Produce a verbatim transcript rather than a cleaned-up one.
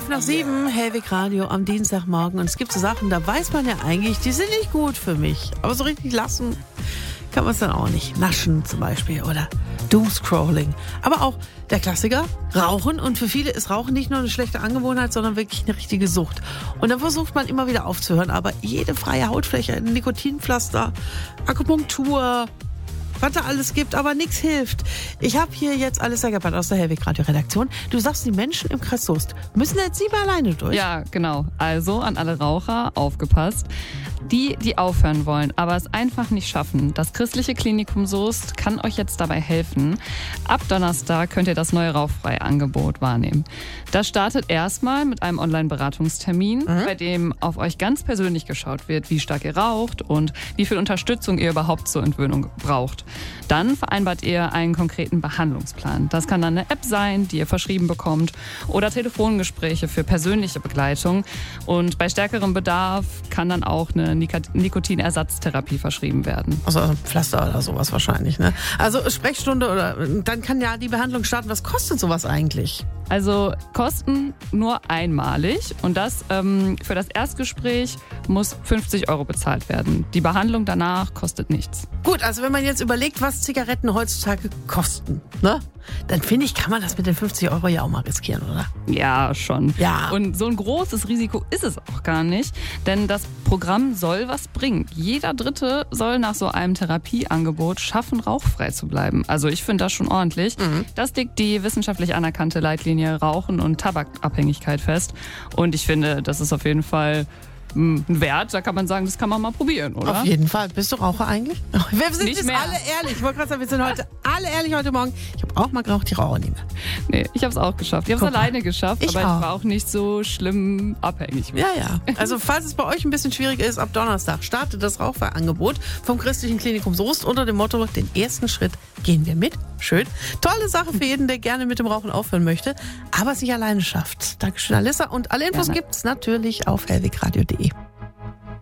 nach sieben, Hellwig Radio am Dienstagmorgen. Und es gibt so Sachen, da weiß man ja eigentlich, die sind nicht gut für mich. Aber so richtig lassen kann man es dann auch nicht. Naschen zum Beispiel oder Doomscrolling. Aber auch der Klassiker, Rauchen. Und für viele ist Rauchen nicht nur eine schlechte Angewohnheit, sondern wirklich eine richtige Sucht. Und dann versucht man immer wieder aufzuhören. Aber jede freie Hautfläche, Nikotinpflaster, Akupunktur, was da alles gibt, aber nichts hilft. Ich habe hier jetzt Alissa Gebhardt aus der Hellwig Radio Redaktion. Du sagst, die Menschen im Kreis Soest müssen jetzt sieben alleine durch. Ja, genau. Also an alle Raucher, aufgepasst. Die, die aufhören wollen, aber es einfach nicht schaffen. Das Christliche Klinikum Soest kann euch jetzt dabei helfen. Ab Donnerstag könnt ihr das neue Rauchfrei-Angebot wahrnehmen. Das startet erstmal mit einem Online-Beratungstermin, mhm. bei dem auf euch ganz persönlich geschaut wird, wie stark ihr raucht und wie viel Unterstützung ihr überhaupt zur Entwöhnung braucht. Dann vereinbart ihr einen konkreten Behandlungsplan. Das kann dann eine App sein, die ihr verschrieben bekommt, oder Telefongespräche für persönliche Begleitung. Und bei stärkerem Bedarf kann dann auch eine Nikotinersatztherapie verschrieben werden. Also Pflaster oder sowas wahrscheinlich, ne? Also Sprechstunde oder dann kann ja die Behandlung starten. Was kostet sowas eigentlich? Also Kosten nur einmalig und das ähm, für das Erstgespräch muss fünfzig Euro bezahlt werden. Die Behandlung danach kostet nichts. Gut, also wenn man jetzt überlegt, was Zigaretten heutzutage kosten, ne? Dann finde ich, kann man das mit den fünfzig Euro ja auch mal riskieren, oder? Ja, schon. Ja. Und so ein großes Risiko ist es auch gar nicht, denn das Programm soll was bringen. Jeder Dritte soll nach so einem Therapieangebot schaffen, rauchfrei zu bleiben. Also ich finde das schon ordentlich. Mhm. Das legt die wissenschaftlich anerkannte Leitlinie Rauchen und Tabakabhängigkeit fest. Und ich finde, das ist auf jeden Fall ein Wert, da kann man sagen, das kann man mal probieren, oder? Auf jeden Fall. Bist du Raucher eigentlich? Wir sind nicht jetzt mehr. alle ehrlich. Ich wollte gerade sagen, wir sind heute alle ehrlich heute Morgen. Ich habe auch mal geraucht, die Raucher nicht mehr. Nee, ich habe es auch geschafft. Ich habe es alleine geschafft, ich aber auch. ich war auch nicht so schlimm abhängig. Ja, ja. Also falls es bei euch ein bisschen schwierig ist, ab Donnerstag startet das Rauchfrei-Angebot vom Christlichen Klinikum Soest unter dem Motto, den ersten Schritt gehen wir mit. Schön. Tolle Sache für jeden, der gerne mit dem Rauchen aufhören möchte, aber es nicht alleine schafft. Dankeschön, Alissa. Und alle Infos Gerne. gibt's natürlich auf hellwigradio punkt de.